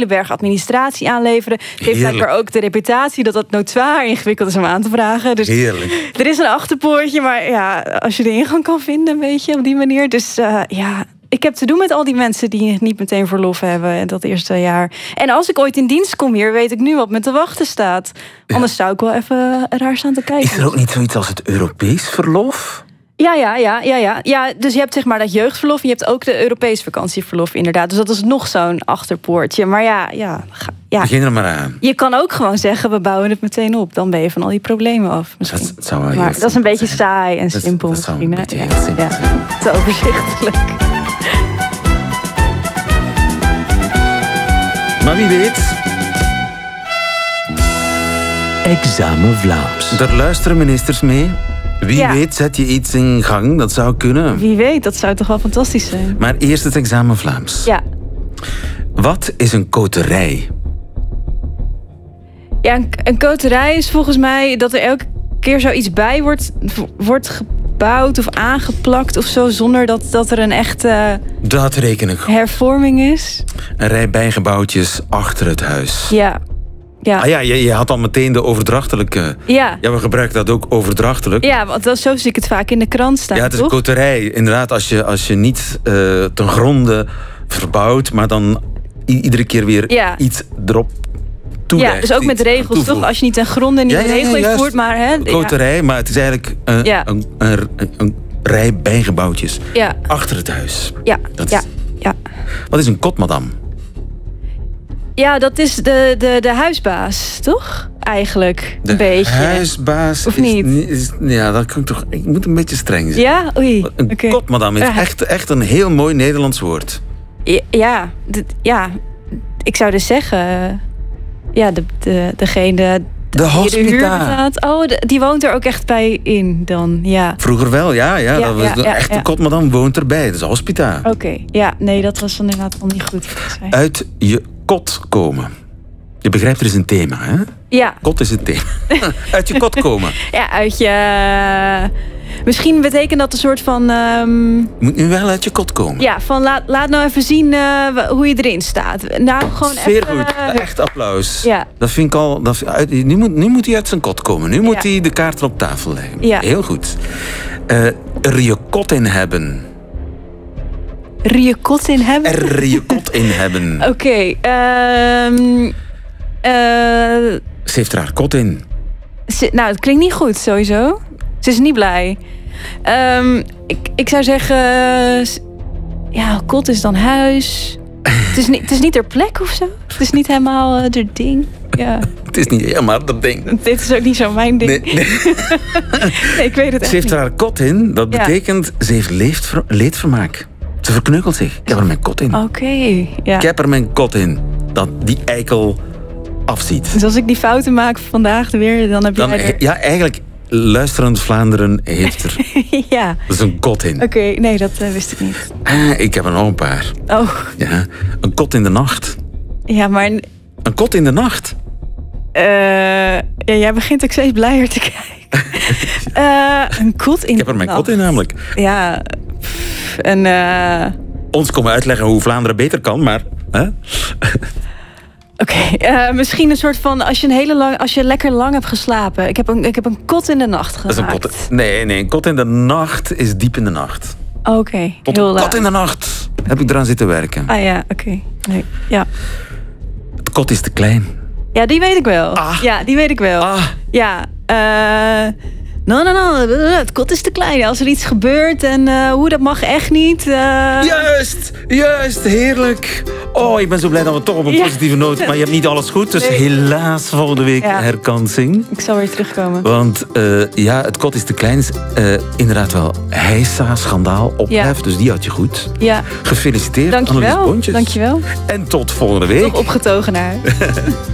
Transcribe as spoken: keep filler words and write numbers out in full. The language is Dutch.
hele berg administratie aanleveren. Het heeft blijkbaar ook de reputatie dat het notoire ingewikkeld is om aan te vragen. Dus Heerlijk. er is een achterpoortje, maar ja, als je de ingang kan vinden, weet je, op die manier. Dus uh, ja, ik heb te doen met al die mensen die niet meteen verlof hebben dat eerste jaar. En als ik ooit in dienst kom hier, weet ik nu wat me te wachten staat. Ja. Anders zou ik wel even raar staan te kijken. Is er ook niet zoiets als het Europees verlof? Ja, ja, ja, ja, ja. ja, dus je hebt zeg maar dat jeugdverlof en je hebt ook de Europees vakantieverlof inderdaad. Dus dat is nog zo'n achterpoortje. Maar ja, ja, ja. Begin er maar aan. Je kan ook gewoon zeggen, we bouwen het meteen op. Dan ben je van al die problemen af misschien. Dat, zou wel maar dat is een beetje zijn. saai en dat, simpel dat zou misschien. een beetje Ja, heel simpel ja. zijn. Te overzichtelijk. Maar wie weet... Examen Vlaams. Daar luisteren ministers mee. Wie Ja. weet zet je iets in gang, dat zou kunnen. Wie weet, dat zou toch wel fantastisch zijn. Maar eerst het examen Vlaams. Ja, Wat is een koterij? ja een, een koterij is volgens mij dat er elke keer zoiets bij wordt, wordt gebouwd of aangeplakt of zo, zonder dat, dat er een echte Dat reken ik. hervorming is. Een rij bijgebouwtjes achter het huis. Ja, ja, Ah ja, je, je had al meteen de overdrachtelijke. ja. Ja, we gebruiken dat ook overdrachtelijk. Ja, want dat, zo zie ik het vaak in de krant staan, Ja, het is een toch? koterij. Inderdaad, als je, als je niet uh, ten gronde verbouwt, maar dan i- iedere keer weer Ja. iets erop toelegt. Ja, dus ook met iets regels, toevoegt. toch? Als je niet ten gronde niet Ja, de ja, ja, regel heeft juist. gevoerd, maar... Hè, Koterij, maar het is eigenlijk een, Ja. een, een, een, een rij bijgebouwtjes Ja, achter het huis. ja, Dat ja, is- ja. Wat is een kot, madame? Ja, dat is de, de, de huisbaas, toch? Eigenlijk, De een beetje. huisbaas Of is niet? Is, ja, dat kan ik toch... Ik moet een beetje streng zijn. Ja? Oei, Een oké. kot, madame, is Ja. echt, echt een heel mooi Nederlands woord. Ja, ja, d- ja, ik zou dus zeggen... Ja, de, de, degene... De die hospita. huur betaalt. Oh, de- die woont er ook echt bij in dan, ja. Vroeger wel, ja. ja, Ja, dat was ja, de ja, echte ja. kot, madame woont erbij. Dat is een hospita. Oké, ja, nee, dat was dan inderdaad al niet goed. volgens mij. Uit je kot komen. Je begrijpt, er is een thema, hè? Ja, Kot is een thema. Uit je kot komen. ja, uit je... Misschien betekent dat een soort van... ehm, Je moet nu wel uit je kot komen. ja, van laat, laat nou even zien eh, hoe je erin staat. Nou, gewoon Zeer even... goed. eh, Echt applaus. Ja. Dat vind ik al... Dat, uit, nu, moet, nu moet hij uit zijn kot komen. Nu moet Ja. hij de kaarten op tafel leggen. Ja. Heel goed. Eh, er je kot in hebben. er je kot in hebben. Er je kot in hebben. Oké, ehm... eh, Ze heeft er haar kot in. ze- nou, het klinkt niet goed, sowieso. Ze is niet blij. Ehm, ik, ik zou zeggen... eh, s- Ja, kot is dan huis. Het is niet, het is niet ter plek of zo. Het is niet helemaal uh, haar ding. Ja, Het is niet helemaal dat ding. dit is ook niet zo mijn ding. Nee, nee. Nee, ik weet het echt Ze heeft er niet. haar kot in. Dat Ja. betekent, ze heeft leefver- leedvermaak. Ze verkneukelt zich. Ik heb er mijn kot in. Oké, ja. Ik heb er mijn kot in. Dat die eikel afziet. Dus als ik die fouten maak vandaag weer, dan heb Dan, jij er... ja, eigenlijk, luisterend Vlaanderen heeft er ja, dus een kot in. oké. Nee, dat eh, wist ik niet. Ah, ik heb er nog een paar. Oh, Ja. Een kot in de nacht. ja, maar... Een kot in de nacht. eh, ja, jij begint ook steeds blijer te kijken. Eh, een kot in Ik heb er mijn kot in namelijk. Ja, pff, en... eh, Ons komen uitleggen hoe Vlaanderen beter kan, maar... Hè? Oké, eh, misschien een soort van... Als je, een hele lang, als je lekker lang hebt geslapen. Ik heb een, ik heb een kot in de nacht Dat is een gemaakt. kot. Nee, nee, een kot in de nacht is diep in de nacht. Oké, Tot heel een laat. kot in de nacht heb ik eraan zitten werken. Ah ja, oké. Nee, ja. Het kot is te klein. ja, die weet ik wel. Ah. Ja, die weet ik wel. Ah, Ja, eh... No, no, no, het kot is te klein. Als er iets gebeurt en eh, hoe, dat mag echt niet. eh. juist, juist, heerlijk. Oh, ik ben zo blij dat we toch op een Ja. positieve noot... Maar je hebt niet alles goed, dus Nee. helaas volgende week Ja. herkansing. Ik zal weer terugkomen. Want eh, ja, het kot is te klein. Is, eh, inderdaad wel heisa, schandaal, ophef. Dus die had je goed. Ja, Gefeliciteerd, Annelies dankjewel. Bontjes. Dankjewel. En tot volgende week. Toch opgetogen naar.